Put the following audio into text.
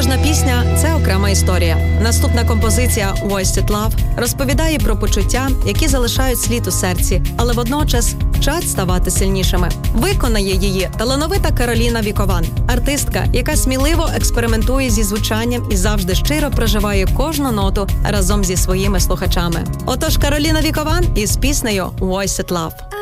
Кожна пісня – це окрема історія. Наступна композиція «Wasted Love» розповідає про почуття, які залишають слід у серці, але водночас вчать ставати сильнішими. Виконає її талановита Кароліна Вікован, артистка, яка сміливо експериментує зі звучанням і завжди щиро проживає кожну ноту разом зі своїми слухачами. Отож, Кароліна Вікован із піснею «Wasted Love».